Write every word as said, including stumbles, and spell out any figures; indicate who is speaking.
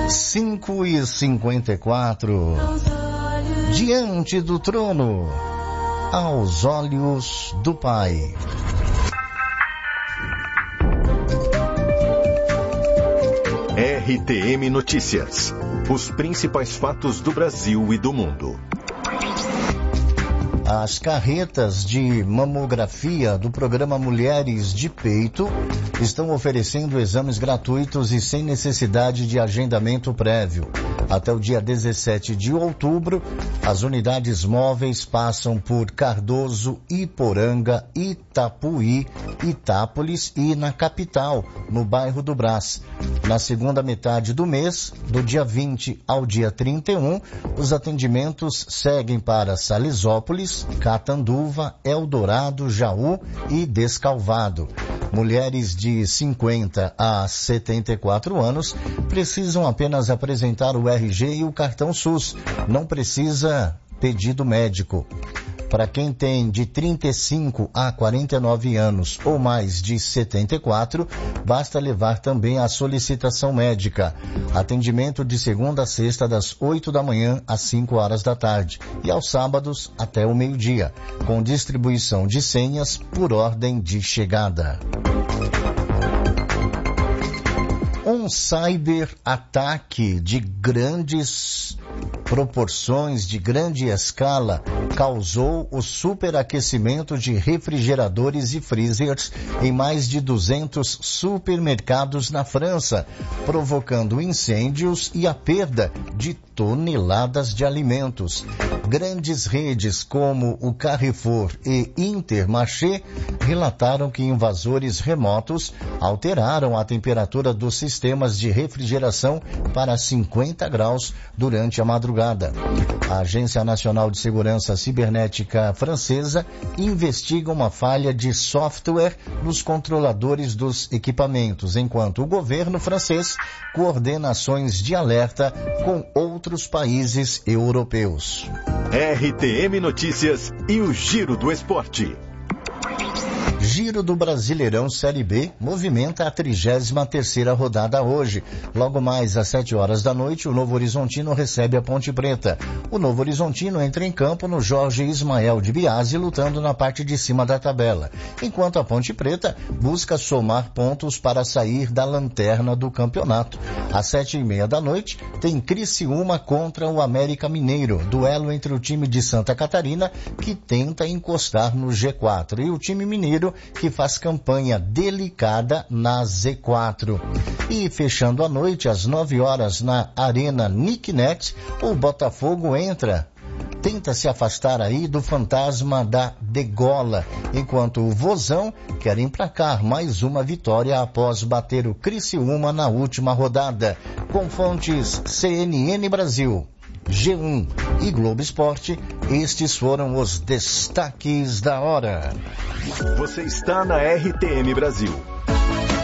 Speaker 1: cinco e cinquenta e quatro. Diante do trono, aos olhos do Pai.
Speaker 2: R T M Notícias. Os principais fatos do Brasil e do mundo.
Speaker 1: As carretas de mamografia do programa Mulheres de Peito estão oferecendo exames gratuitos e sem necessidade de agendamento prévio. Até o dia dezessete de outubro, as unidades móveis passam por Cardoso, Iporanga, Itapuí, Itápolis e na capital, no bairro do Brás. Na segunda metade do mês, do dia vinte ao dia trinta e um, os atendimentos seguem para Salisópolis, Catanduva, Eldorado, Jaú e Descalvado. Mulheres de cinquenta a setenta e quatro anos precisam apenas apresentar o R G e o cartão SUS. Não precisa pedido médico. Para quem tem de trinta e cinco a quarenta e nove anos ou mais de setenta e quatro, basta levar também a solicitação médica. Atendimento de segunda a sexta, das oito da manhã às cinco horas da tarde e aos sábados até o meio-dia, com distribuição de senhas por ordem de chegada. Um cyber-ataque de grandes proporções, de grande escala, causou o superaquecimento de refrigeradores e freezers em mais de duzentos supermercados na França, provocando incêndios e a perda de toneladas de alimentos. Grandes redes como o Carrefour e Intermarché relataram que invasores remotos alteraram a temperatura dos sistemas de refrigeração para cinquenta graus durante a madrugada. A Agência Nacional de Segurança Cibernética francesa investiga uma falha de software nos controladores dos equipamentos, enquanto o governo francês coordena ações de alerta com outros países europeus.
Speaker 2: R T M Notícias e o Giro do Esporte.
Speaker 1: Giro do Brasileirão Série B movimenta a trigésima terceira rodada hoje. Logo mais às sete horas da noite, o Novo Horizontino recebe a Ponte Preta. O Novo Horizontino entra em campo no Jorge Ismael de Biasi, lutando na parte de cima da tabela, enquanto a Ponte Preta busca somar pontos para sair da lanterna do campeonato. Às sete e meia da noite, tem Criciúma contra o América Mineiro, duelo entre o time de Santa Catarina, que tenta encostar no G quatro, e o time mineiro, que faz campanha delicada na Z quatro. E fechando a noite, às nove horas, na Arena Nicknet, o Botafogo entra, tenta se afastar aí do fantasma da degola, enquanto o Vozão quer emplacar mais uma vitória após bater o Criciúma na última rodada. Com fontes C N N Brasil, G um e Globo Esporte, estes foram os destaques da hora.
Speaker 2: Você está na R T M Brasil.